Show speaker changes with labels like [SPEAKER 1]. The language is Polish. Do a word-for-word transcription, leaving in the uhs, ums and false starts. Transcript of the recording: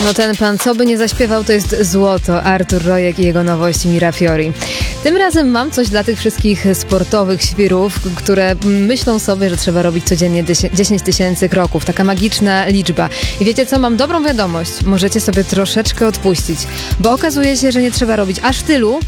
[SPEAKER 1] No ten pan, co by nie zaśpiewał, to jest złoto. Artur Rojek i jego nowość Mira Fiori. Tym razem mam coś dla tych wszystkich sportowych świrów, które myślą sobie, że trzeba robić codziennie dziesięć tysięcy kroków. Taka magiczna liczba. I wiecie co? Mam dobrą wiadomość. Możecie sobie troszeczkę odpuścić, bo okazuje się, że nie trzeba robić aż tylu,